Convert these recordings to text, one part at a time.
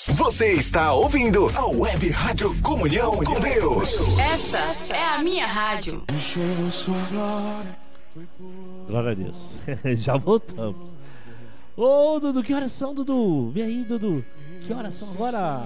Você está ouvindo a Web Rádio Comunhão com Deus. Essa é a minha rádio. Glória a Deus. Já voltamos. Ô, Dudu, que horas são, Dudu? Vem aí, Dudu. Que horas são agora?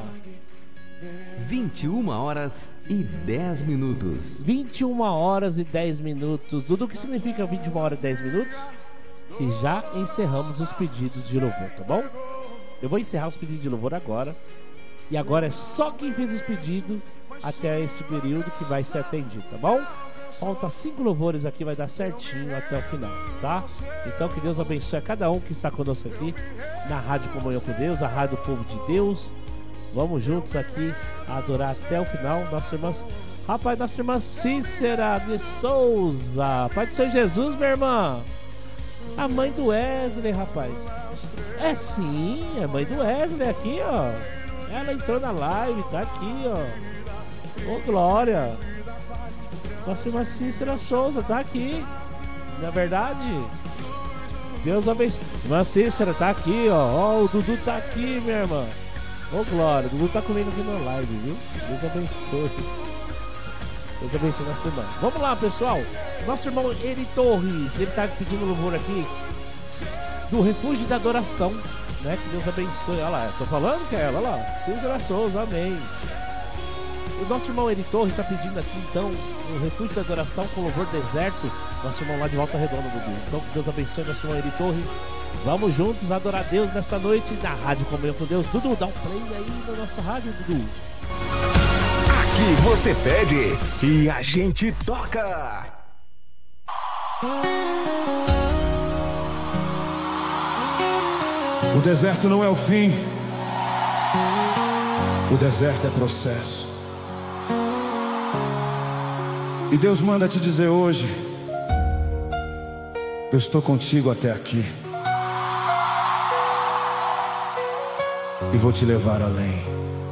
21h10. 21h10. Dudu, o que significa 21h10? Que já encerramos os pedidos de louvor, tá bom? Eu vou encerrar os pedidos de louvor agora. E agora é só quem fez os pedidos até esse período que vai ser atendido, tá bom? Falta 5 louvores aqui, vai dar certinho até o final, tá? Então que Deus abençoe a cada um que está conosco aqui na Rádio Comunhão com Deus, a Rádio do Povo de Deus. Vamos juntos aqui adorar até o final. Nossa irmã Cícera de Souza. Pai do Senhor Jesus, minha irmã. A mãe do Wesley, rapaz. É sim, é a mãe do Wesley aqui, ó. Ela entrou na live, tá aqui, ó. Ô, glória. Nossa irmã Cícera Souza tá aqui. Não é verdade? Deus abençoe. Irmã Cícera tá aqui, ó. Ó, o Dudu tá aqui, minha irmã. Ô, glória. O Dudu tá comendo aqui na live, viu? Deus abençoe. Deus abençoe nossa irmã. Vamos lá, pessoal. Nosso irmão Eri Torres, ele tá pedindo louvor aqui do Refúgio da Adoração, né? Que Deus abençoe. Olha lá, tô falando que é ela, olha lá. Cícera Souza, amém. O nosso irmão Eri Torres está pedindo aqui, então, o Refúgio da Adoração com louvor Deserto. Nosso irmão lá de Volta Redonda, Dudu. Então, que Deus abençoe nosso irmão Eri Torres. Vamos juntos adorar Deus nessa noite na Rádio Comunhão com Deus. Dudu, dá um play aí na nossa rádio, Dudu. Aqui você pede e a gente toca. O deserto não é o fim. O deserto é processo. E Deus manda te dizer hoje: eu estou contigo até aqui e vou te levar além.